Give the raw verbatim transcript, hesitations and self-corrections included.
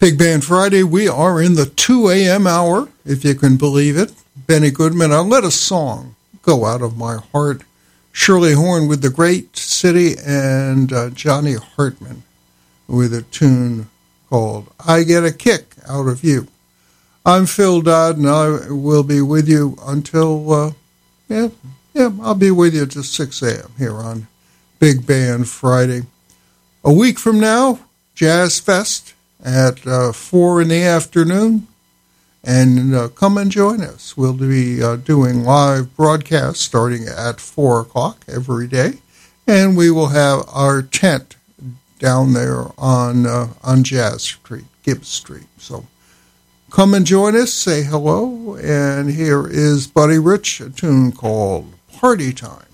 Big Band Friday, we are in the two a.m. hour, if you can believe it. Benny Goodman, I let a song go out of my heart. Shirley Horn with The Great City, and uh, Johnny Hartman with a tune called I Get a Kick Out of You. I'm Phil Dodd, and I will be with you until, uh, yeah, yeah, I'll be with you till six a.m. here on Big Band Friday. A week from now, Jazz Fest at uh, four in the afternoon, and uh, come and join us. We'll be uh, doing live broadcasts starting at four o'clock every day, and we will have our tent down there on uh, on Jazz Street, Gibbs Street. So come and join us, say hello, and here is Buddy Rich, a tune called Party Time.